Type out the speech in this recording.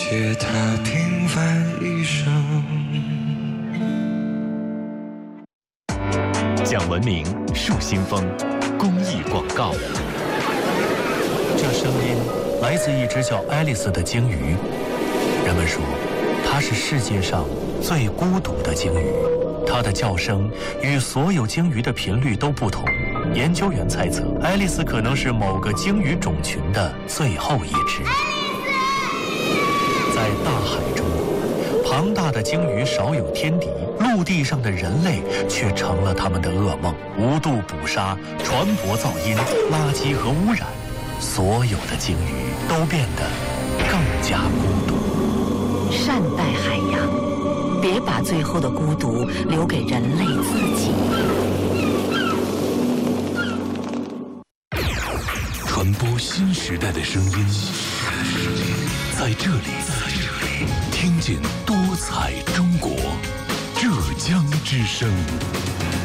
解他平凡一生。 讲文明树新风公益广告。 这声音来自一只叫爱丽丝的鲸鱼。人们说，它是世界上最孤独的鲸鱼。它的叫声与所有鲸鱼的频率都不同。研究员猜测，爱丽丝可能是某个鲸鱼种群的最后一只。在大海中，庞大的鲸鱼少有天敌，陆地上的人类却成了他们的噩梦。无度捕杀、船舶噪音、垃圾和污染，所有的鲸鱼都变得更加孤独。 善待海洋，别把最后的孤独留给人类自己。 传播新时代的声音，在这里听见多彩中国，浙江之声。